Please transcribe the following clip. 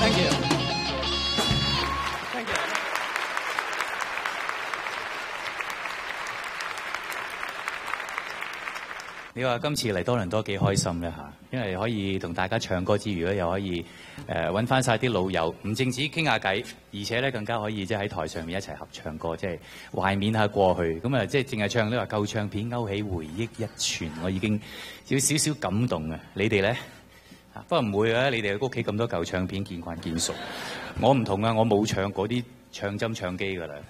Thank you。Thank you。 你話今次嚟多倫多幾開心咧嚇，因為可以同大家唱歌之餘咧，又可以揾翻晒啲老友，唔淨止傾下偈，而且咧更加可以即係喺台上面一齊合唱歌，即係懷緬下過去。咁啊，即係淨係唱呢話舊唱片勾起回憶一串，我已經有少少感動啊！你哋咧？不過唔會啊！你哋屋企咁多舊唱片，見慣見熟。我唔同啊，我冇唱嗰啲唱針唱機㗎啦。